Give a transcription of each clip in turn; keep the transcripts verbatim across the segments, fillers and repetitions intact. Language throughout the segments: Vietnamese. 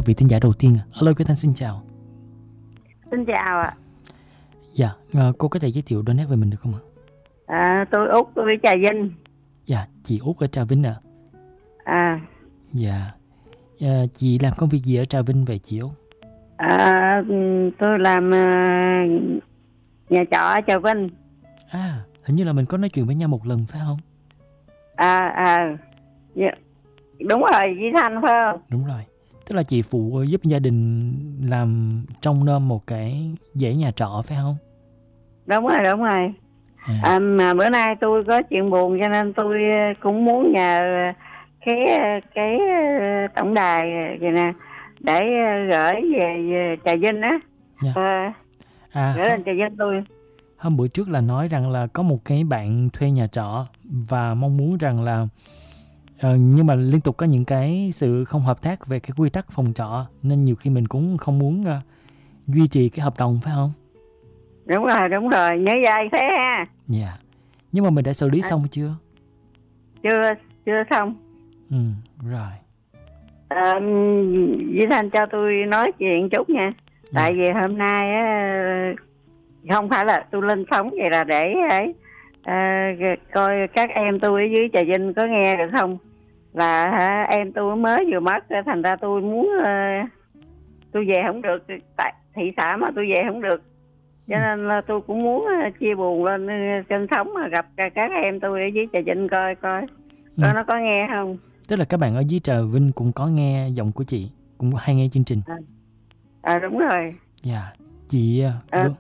vị thính giả đầu tiên. Alo, Quế Thanh xin chào. Xin chào ạ. Dạ, à, cô có thể giới thiệu đôi nét về mình được không ạ? À, tôi Út, tôi ở Trà Vinh. Dạ, chị Út ở Trà Vinh ạ. À? À. Dạ, à, chị làm công việc gì ở Trà Vinh vậy chị Út? À, tôi làm uh, nhà trọ ở Trà Vinh. À, hình như là mình có nói chuyện với nhau một lần phải không? À, à, dạ. Đúng rồi, với Thanh phải không? Đúng rồi, tức là chị phụ giúp gia đình làm trông nom một cái dãy nhà trọ phải không? Đúng rồi, đúng rồi. À. À, mà bữa nay tôi có chuyện buồn cho nên tôi cũng muốn nhờ cái cái tổng đài vậy nè để gửi về, về Trà Vinh á. Dạ. À, à, gửi lên Trà Vinh tôi. Hôm bữa trước là nói rằng là có một cái bạn thuê nhà trọ và mong muốn rằng là uh, nhưng mà liên tục có những cái sự không hợp tác về cái quy tắc phòng trọ nên nhiều khi mình cũng không muốn uh, duy trì cái hợp đồng phải không? Đúng rồi, đúng rồi, nhớ dây thế ha. Dạ. Yeah. Nhưng mà mình đã xử lý à. xong chưa? Chưa, chưa xong. Ừ, rồi. À, Duy Thanh cho tôi nói chuyện chút nha. Yeah. Tại vì hôm nay á, không phải là tôi lên sóng vậy là để ấy, à, coi các em tôi ở dưới Trà Vinh có nghe được không. Là hả, em tôi mới vừa mất, thành ra tôi muốn uh, tôi về không được, tại thị xã mà tôi về không được. Cho nên là tôi cũng muốn uh, chia buồn lên uh, trên sóng mà gặp các em tôi ở dưới Trà Vinh coi coi ừ. coi nó có nghe không. Tức là các bạn ở dưới Trà Vinh cũng có nghe giọng của chị, cũng hay nghe chương trình. À, à đúng rồi. Dạ, yeah. Chị uh, à.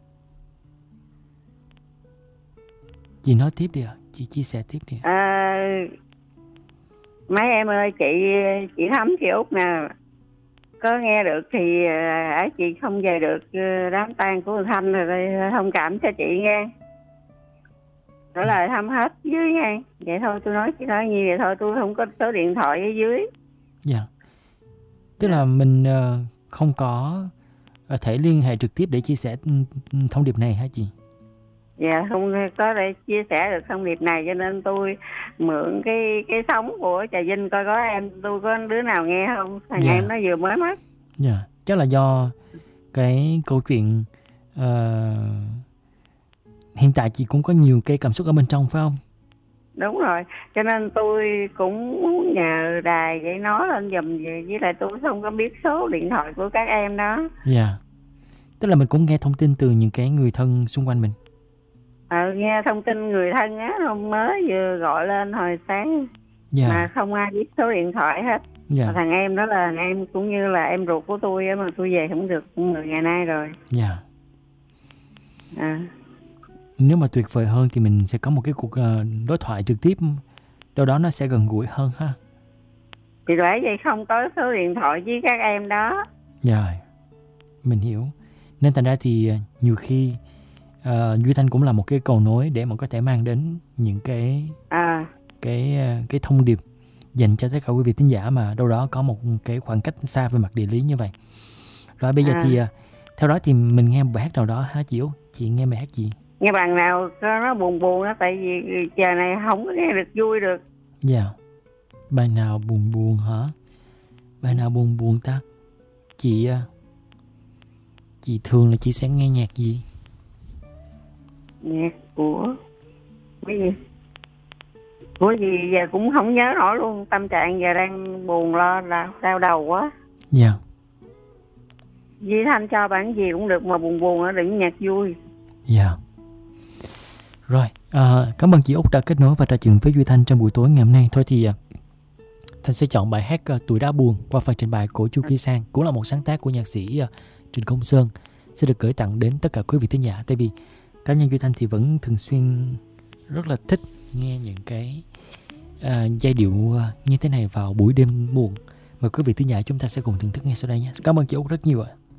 chị nói tiếp đi ạ, à. Chị chia sẻ tiếp đi. À, mấy em ơi, chị chị Thắm, chị Út nè, có nghe được thì à, chị không về được đám tang của Thanh rồi, thông cảm cho chị nghe. Đó là thăm hết dưới nha. Vậy thôi, tôi nói chị nói như vậy thôi, tôi không có số điện thoại ở dưới. Dạ. Yeah. Tức là mình uh, không có uh, thể liên hệ trực tiếp để chia sẻ thông điệp này hả chị? Dạ, không có để chia sẻ được thông điệp này, cho nên tôi mượn cái cái sóng của Trà Vinh coi có em tôi có đứa nào nghe không. Thằng yeah. em nó vừa mới mất. Dạ, yeah. Chắc là do cái câu chuyện uh, hiện tại chị cũng có nhiều cái cảm xúc ở bên trong phải không? Đúng rồi, cho nên tôi cũng muốn nhờ đài để nói lên giùm về, với lại tôi không có biết số điện thoại của các em đó. Dạ, yeah. Tức là mình cũng nghe thông tin từ những cái người thân xung quanh mình. Ờ, nghe thông tin người thân á, hôm mới vừa gọi lên hồi sáng. Yeah. Mà không ai biết số điện thoại hết. Yeah. Thằng em đó là em cũng như là em ruột của tôi á, mà tôi về không được mười ngày nay rồi. Dạ. Yeah. À. Nếu mà tuyệt vời hơn thì mình sẽ có một cái cuộc đối thoại trực tiếp, đâu đó nó sẽ gần gũi hơn ha. Thì bởi vậy không có số điện thoại với các em đó. Dạ, yeah. Mình hiểu. Nên thành ra thì nhiều khi uh, Duy Thanh cũng là một cái cầu nối để mà có thể mang đến những cái à. cái cái thông điệp dành cho tất cả quý vị thính giả mà đâu đó có một cái khoảng cách xa về mặt địa lý như vậy. Rồi bây giờ à. thì theo đó thì mình nghe bài hát nào đó hả chị Út? Chị nghe bài hát gì? Nghe bài nào nó buồn buồn đó, tại vì giờ này không có nghe được vui được. Dạ. Yeah. Bài nào buồn buồn hả? Bài nào buồn buồn ta? Chị chị thường là chị sẽ nghe nhạc gì? Nhạc của cái gì? Của gì giờ cũng không nhớ nổi luôn. Tâm trạng giờ đang buồn lo là đau đầu quá. Dạ. Yeah. Duy Thanh cho bản gì cũng được mà buồn buồn á, đừng nhạc vui. Dạ. Yeah. Rồi, à, cảm ơn chị Út đã kết nối và trò chuyện với Duy Thanh trong buổi tối ngày hôm nay. Thôi thì Thanh sẽ chọn bài hát uh, Tuổi Đã Buồn qua phần trình bày của Chu Kỳ Sang, cũng là một sáng tác của nhạc sĩ uh, Trịnh Công Sơn, sẽ được gửi tặng đến tất cả quý vị thính giả. Tại vì cá nhân Duy Thanh thì vẫn thường xuyên rất là thích nghe những cái uh, giai điệu uh, như thế này vào buổi đêm buồn. Mời quý vị thính giả chúng ta sẽ cùng thưởng thức ngay sau đây nhé. Cảm ơn chị Út rất nhiều ạ.